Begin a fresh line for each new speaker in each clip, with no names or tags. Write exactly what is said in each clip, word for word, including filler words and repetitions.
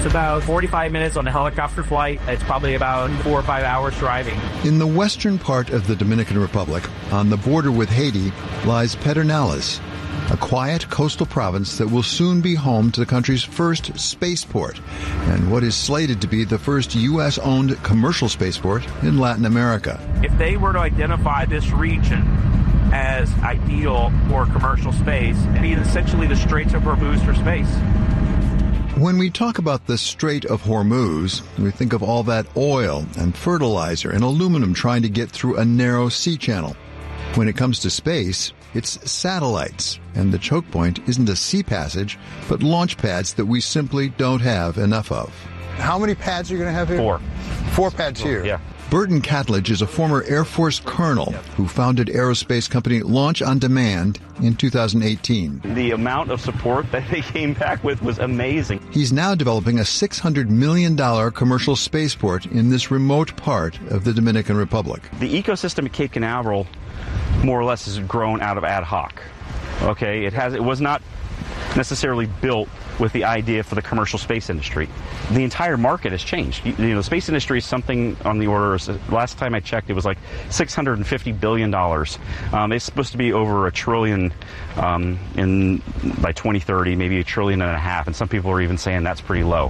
It's about forty-five minutes on a helicopter flight. It's probably about four or five hours driving.
In the western part of the Dominican Republic, on the border with Haiti, lies Pedernales, a quiet coastal province that will soon be home to the country's first spaceport and what is slated to be the first U S-owned commercial spaceport in Latin America.
If they were to identify this region as ideal for commercial space, it'd be essentially the Straits of Hormuz for space.
When we talk about the Strait of Hormuz, we think of all that oil and fertilizer and aluminum trying to get through a narrow sea channel. When it comes to space, it's satellites, and the choke point isn't a sea passage, but launch pads that we simply don't have enough of.
How many pads are you going to have here?
Four.
Four pads here?
Yeah.
Burton Catledge is a former Air Force colonel who founded aerospace company Launch on Demand in two thousand eighteen.
The amount of support that they came back with was amazing.
He's now developing a six hundred million dollars commercial spaceport in this remote part of the Dominican Republic.
The ecosystem at Cape Canaveral more or less has grown out of ad hoc. Okay, it has. It was not necessarily built with the idea for the commercial space industry. The entire market has changed. You, you know, the space industry is something on the order of, last time I checked, it was like six hundred fifty billion dollars. Um, it's supposed to be over a trillion um, in by twenty thirty, maybe a trillion and a half, and some people are even saying that's pretty low.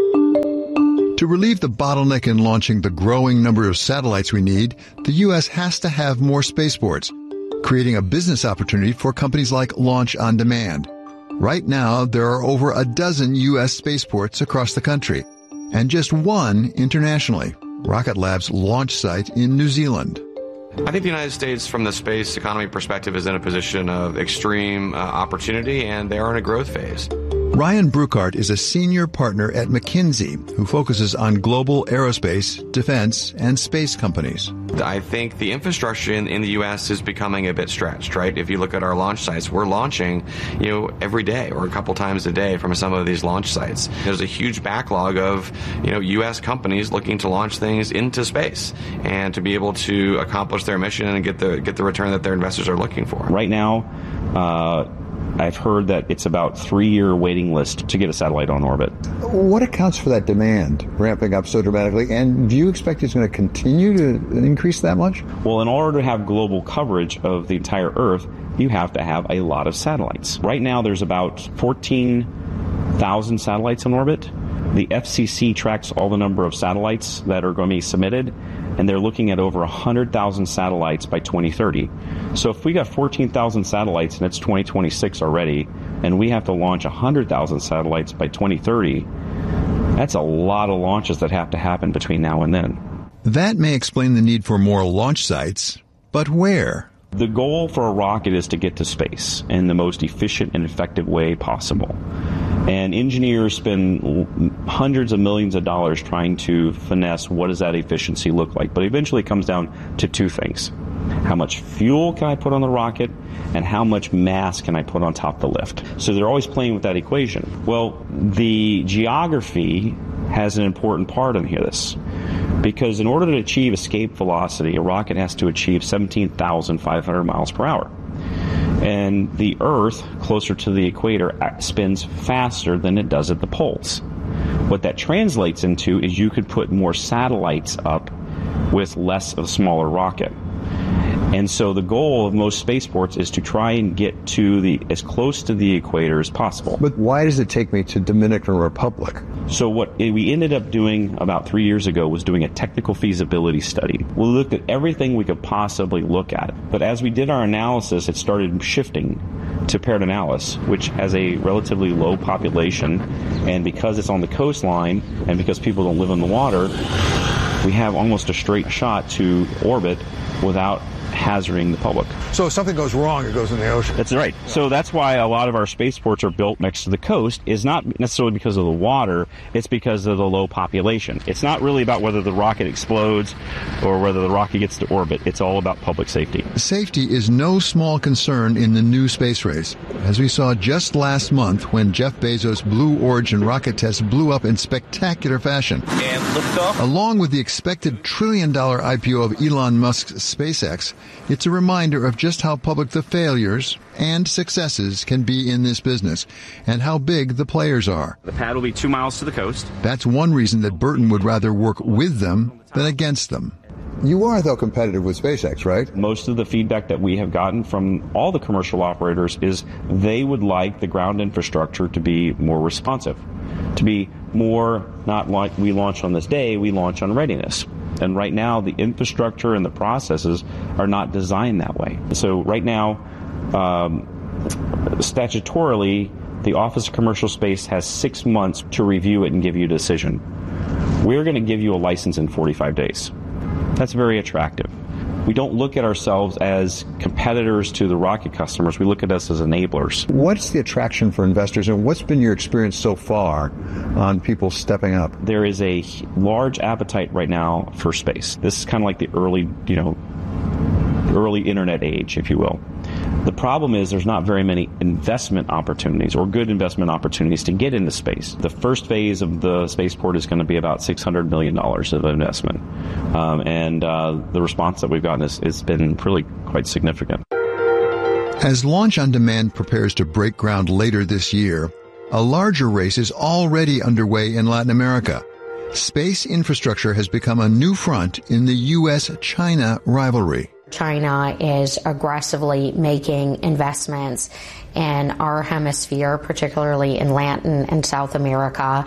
To relieve the bottleneck in launching the growing number of satellites we need, the U S has to have more spaceports, creating a business opportunity for companies like Launch on Demand. Right now, there are over a dozen U S spaceports across the country, and just one internationally, Rocket Lab's launch site in New Zealand.
I think the United States, from the space economy perspective, is in a position of extreme uh, opportunity, and they are in a growth phase.
Ryan Bruchart is a senior partner at McKinsey, who focuses on global aerospace, defense, and space companies.
I think the infrastructure in, in the U S is becoming a bit stretched, right? If you look at our launch sites, we're launching, you know, every day or a couple times a day from some of these launch sites. There's a huge backlog of, you know, U S companies looking to launch things into space and to be able to accomplish their mission and get the get the return that their investors are looking for.
Right now, uh, I've heard that it's about three-year waiting list to get a satellite on orbit.
What accounts for that demand ramping up so dramatically? And do you expect it's going to continue to increase that much?
Well, in order to have global coverage of the entire Earth, you have to have a lot of satellites. Right now, there's about fourteen thousand satellites in orbit. The F C C tracks all the number of satellites that are going to be submitted, and they're looking at over one hundred thousand satellites by twenty thirty. So if we got fourteen thousand satellites and it's twenty twenty-six already, and we have to launch one hundred thousand satellites by twenty thirty, that's a lot of launches that have to happen between now and then.
That may explain the need for more launch sites, but where?
The goal for a rocket is to get to space in the most efficient and effective way possible. And engineers spend hundreds of millions of dollars trying to finesse what does that efficiency look like. But eventually it comes down to two things. How much fuel can I put on the rocket, and how much mass can I put on top of the lift? So they're always playing with that equation. Well, the geography has an important part in this, because in order to achieve escape velocity, a rocket has to achieve seventeen thousand five hundred miles per hour. And the Earth, closer to the equator, spins faster than it does at the poles. What that translates into is you could put more satellites up with less of a smaller rocket. And so the goal of most spaceports is to try and get to the as close to the equator as possible.
But why does it take me to Dominican Republic?
So what we ended up doing about three years ago was doing a technical feasibility study. We looked at everything we could possibly look at. But as we did our analysis, it started shifting to Pedernales, which has a relatively low population. And because it's on the coastline and because people don't live in the water, we have almost a straight shot to orbit without hazarding the public.
So if something goes wrong, it goes in the ocean.
That's right. So that's why a lot of our spaceports are built next to the coast, is not necessarily because of the water, it's because of the low population. It's not really about whether the rocket explodes or whether the rocket gets to orbit. It's all about public safety.
Safety is no small concern in the new space race, as we saw just last month when Jeff Bezos' Blue Origin rocket test blew up in spectacular fashion.
And liftoff.
Along with the expected trillion dollar I P O of Elon Musk's SpaceX, It's a reminder of just how public the failures and successes can be in this business and how big the players are.
The pad will be two miles to the coast.
That's one reason that Burton would rather work with them than against them. You are, though, competitive with SpaceX, right?
Most of the feedback that we have gotten from all the commercial operators is they would like the ground infrastructure to be more responsive, to be more not like we launch on this day, we launch on readiness. And right now, the infrastructure and the processes are not designed that way. So right now, um, statutorily, the Office of Commercial Space has six months to review it and give you a decision. We're going to give you a license in forty-five days. That's very attractive. We don't look at ourselves as competitors to the rocket customers. We look at us as enablers.
What's the attraction for investors, and what's been your experience so far on people stepping up?
There is a large appetite right now for space. This is kind of like the early, you know, early internet age, if you will. The problem is there's not very many investment opportunities or good investment opportunities to get into space. The first phase of the spaceport is going to be about six hundred million dollars of investment. Um, and uh, the response that we've gotten has, has been really quite significant.
As Launch on Demand prepares to break ground later this year, a larger race is already underway in Latin America. Space infrastructure has become a new front in the U S China rivalry.
China is aggressively making investments in our hemisphere, particularly in Latin and South America.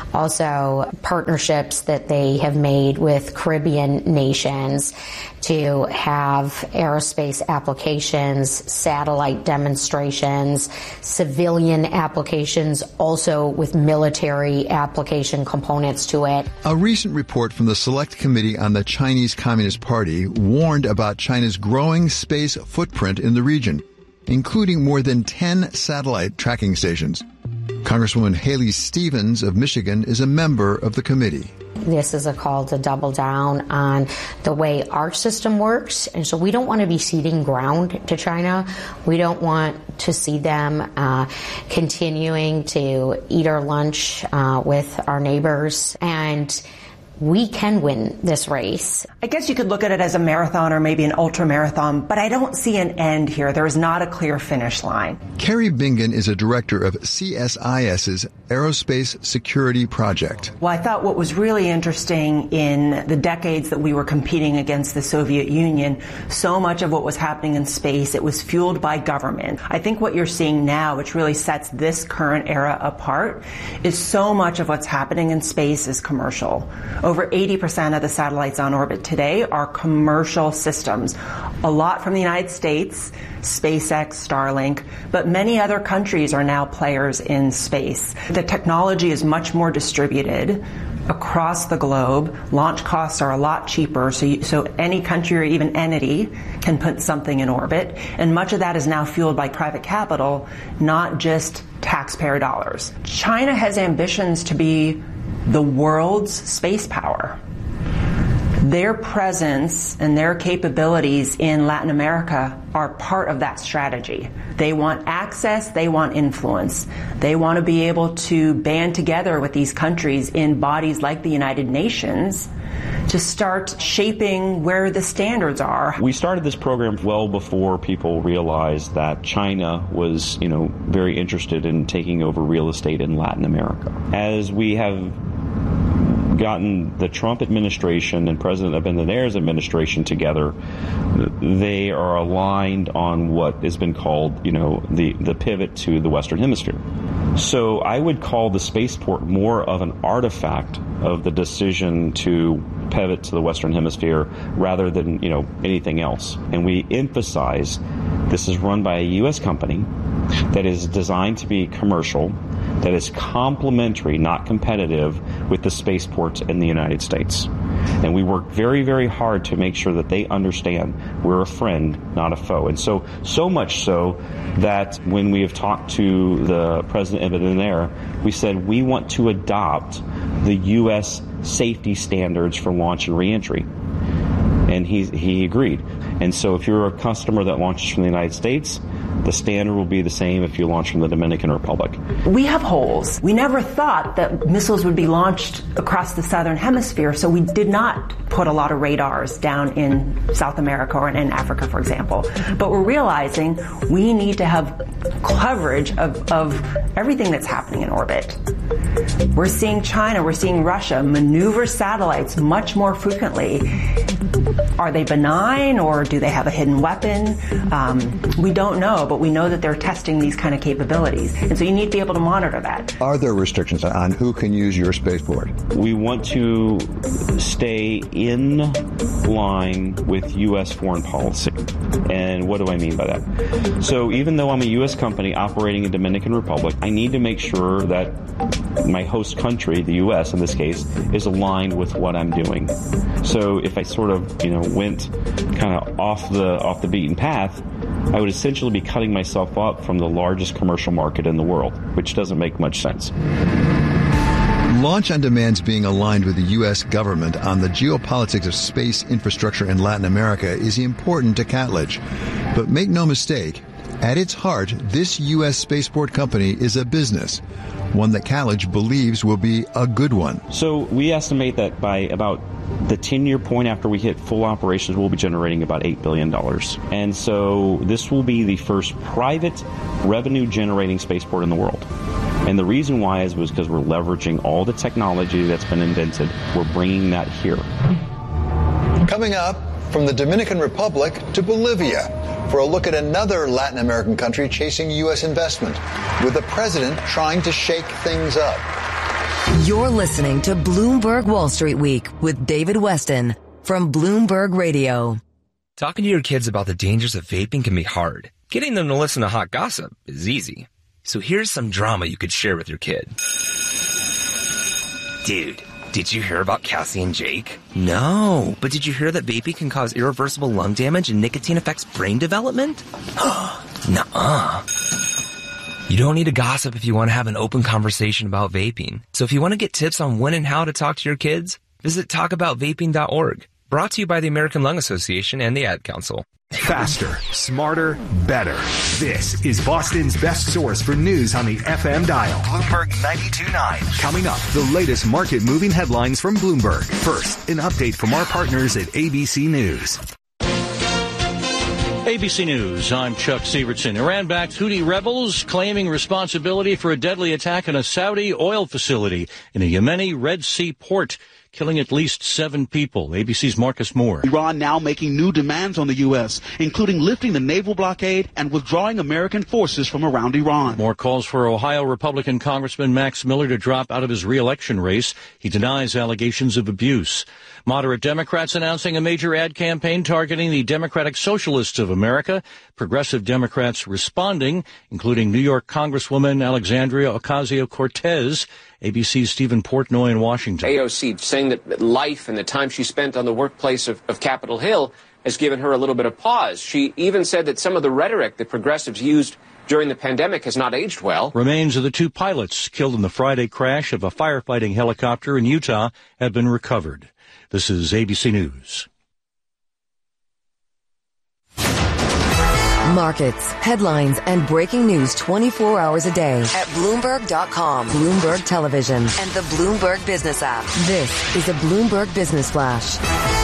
Also, partnerships that they have made with Caribbean nations to have aerospace applications, satellite demonstrations, civilian applications, also with military application components to it.
A recent report from the Select Committee on the Chinese Communist Party warned about China's growing space footprint in the region, including more than ten satellite tracking stations. Congresswoman Haley Stevens of Michigan is a member of the committee.
This is a call to double down on the way our system works. And so we don't want to be ceding ground to China. We don't want to see them uh, continuing to eat our lunch uh, with our neighbors. And we can win this race.
I guess you could look at it as a marathon or maybe an ultra marathon, but I don't see an end here. There is not a clear finish line.
Carrie Bingen is a director of C S I S's Aerospace Security Project.
Well, I thought what was really interesting in the decades that we were competing against the Soviet Union, so much of what was happening in space, it was fueled by government. I think what you're seeing now, which really sets this current era apart, is so much of what's happening in space is commercial. Over eighty percent of the satellites on orbit today are commercial systems. A lot from the United States, SpaceX, Starlink, but many other countries are now players in space. The technology is much more distributed across the globe. Launch costs are a lot cheaper, so, you, so any country or even entity can put something in orbit. And much of that is now fueled by private capital, not just taxpayer dollars. China has ambitions to be the world's space power. Their presence and their capabilities in Latin America are part of that strategy. They want access, they want influence. They want to be able to band together with these countries in bodies like the United Nations to start shaping where the standards are.
We started this program well before people realized that China was, you know, very interested in taking over real estate in Latin America. As we have gotten the Trump administration and President Abinader's administration together, they are aligned on what has been called, you know, the, the pivot to the Western Hemisphere. So I would call the spaceport more of an artifact of the decision to pivot to the Western Hemisphere rather than, you know, anything else. And we emphasize this is run by a U S company that is designed to be commercial, that is complementary, not competitive, with the spaceports in the United States. And we work very, very hard to make sure that they understand we're a friend, not a foe. And so, so much so that when we have talked to the President Abinader, we said we want to adopt the U S safety standards for launch and reentry. And he, he agreed. And so if you're a customer that launches from the United States, The standard will be the same if you launch from the Dominican Republic.
We have holes. We never thought that missiles would be launched across the southern hemisphere, so we did not put a lot of radars down in South America or in Africa, for example. But we're realizing we need to have coverage of, of everything that's happening in orbit. We're seeing China, we're seeing Russia maneuver satellites much more frequently. Are they benign or do they have a hidden weapon? Um, we don't know, but we know that they're testing these kind of capabilities. And so you need to be able to monitor that.
Are there restrictions on who can use your spaceport?
We want to stay in line with U S foreign policy. And what do I mean by that? So even though I'm a U S company operating in Dominican Republic, I need to make sure that my host country, the U S in this case, is aligned with what I'm doing. So if I sort of, you know, went kind of off the off the beaten path, I would essentially be cutting myself up from the largest commercial market in the world, which doesn't make much sense.
Launch on Demand's being aligned with the U S government on the geopolitics of space infrastructure in Latin America is important to Catledge. But make no mistake, at its heart, this U S spaceport company is a business, one that Catledge believes will be a good one.
So we estimate that by about the ten-year point after we hit full operations, we'll be generating about eight billion dollars. And so this will be the first private revenue-generating spaceport in the world. And the reason why is because we're leveraging all the technology that's been invented. We're bringing that here.
Coming up, from the Dominican Republic to Bolivia, for a look at another Latin American country chasing U S investment, with the president trying to shake things up.
You're listening to Bloomberg Wall Street Week with David Weston from Bloomberg Radio.
Talking to your kids about the dangers of vaping can be hard. Getting them to listen to hot gossip is easy. So here's some drama you could share with your kid. Dude, did you hear about Cassie and Jake? No, but did you hear that vaping can cause irreversible lung damage and nicotine affects brain development? Nuh-uh. You don't need to gossip if you want to have an open conversation about vaping. So if you want to get tips on when and how to talk to your kids, visit talk about vaping dot org. Brought to you by the American Lung Association and the Ad Council.
Faster, smarter, better. This is Boston's best source for news on the F M dial. Bloomberg ninety-two point nine. Coming up, the latest market-moving headlines from Bloomberg. First, an update from our partners at A B C News.
A B C News, I'm Chuck Sievertson. Iran-backed Houthi rebels claiming responsibility for a deadly attack on a Saudi oil facility in a Yemeni Red Sea port, killing at least seven people. A B C's Marcus Moore.
Iran now making new demands on the U S, including lifting the naval blockade and withdrawing American forces from around Iran.
More calls for Ohio Republican Congressman Max Miller to drop out of his re-election race. He denies allegations of abuse. Moderate Democrats announcing a major ad campaign targeting the Democratic Socialists of America. Progressive Democrats responding, including New York Congresswoman Alexandria Ocasio-Cortez. A B C's Stephen Portnoy in Washington.
A O C saying that life and the time she spent on the workplace of, of Capitol Hill has given her a little bit of pause. She even said that some of the rhetoric that progressives used during the pandemic has not aged well.
Remains of the two pilots killed in the Friday crash of a firefighting helicopter in Utah have been recovered. This is A B C News.
Markets, headlines, and breaking news twenty-four hours a day at Bloomberg dot com, Bloomberg Television, and the Bloomberg Business app. This is a Bloomberg Business Flash.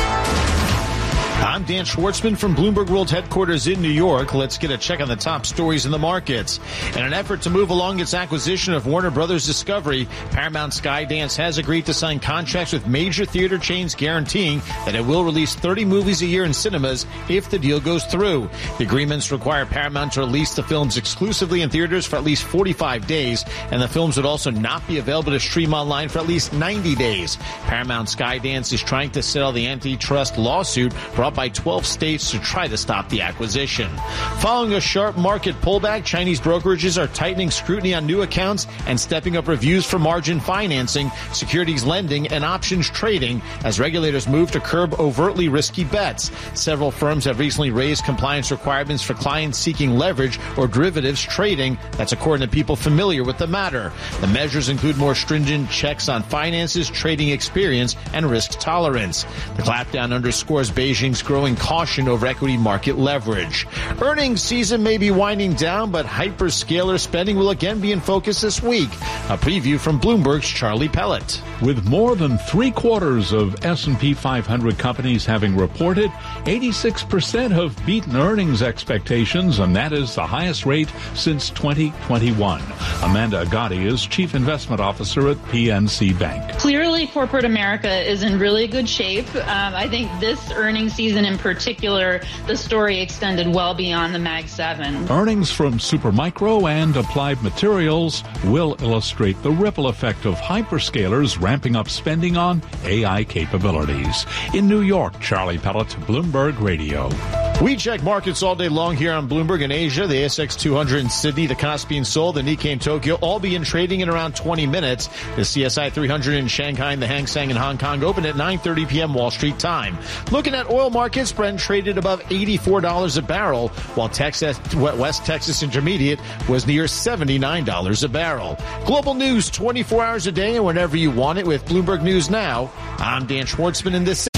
I'm Dan Schwartzman from Bloomberg World Headquarters in New York. Let's get a check on the top stories in the markets. In an effort to move along its acquisition of Warner Brothers Discovery, Paramount Skydance has agreed to sign contracts with major theater chains guaranteeing that it will release thirty movies a year in cinemas if the deal goes through. The agreements require Paramount to release the films exclusively in theaters for at least forty-five days, and the films would also not be available to stream online for at least ninety days. Paramount Skydance is trying to settle the antitrust lawsuit brought by twelve states to try to stop the acquisition. Following a sharp market pullback, Chinese brokerages are tightening scrutiny on new accounts and stepping up reviews for margin financing, securities lending, and options trading as regulators move to curb overtly risky bets. Several firms have recently raised compliance requirements for clients seeking leverage or derivatives trading. That's according to people familiar with the matter. The measures include more stringent checks on finances, trading experience, and risk tolerance. The clampdown underscores Beijing's amidst growing caution over equity market leverage. Earnings season may be winding down, but hyperscaler spending will again be in focus this week. A preview from Bloomberg's Charlie Pellet.
With more than three quarters of S and P five hundred companies having reported, eighty-six percent have beaten earnings expectations, and that is the highest rate since twenty twenty-one. Amanda Agati is Chief Investment Officer at P N C Bank.
Clearly, corporate America is in really good shape. Um, I think this earnings season in particular, the story extended well beyond the Mag seven.
Earnings from Supermicro and Applied Materials will illustrate the ripple effect of hyperscalers ramping up spending on A I capabilities. In New York, Charlie Pellet, Bloomberg Radio.
We check markets all day long here on Bloomberg. In Asia, the A S X two hundred in Sydney, the Kospi in Seoul, the Nikkei in Tokyo all begin trading in around twenty minutes. The C S I three hundred in Shanghai and the Hang Seng in Hong Kong open at nine thirty p.m. Wall Street time. Looking at oil markets, Brent traded above eighty-four dollars a barrel, while Texas, West Texas Intermediate was near seventy-nine dollars a barrel. Global news twenty-four hours a day and whenever you want it with Bloomberg News Now. I'm Dan Schwartzman in this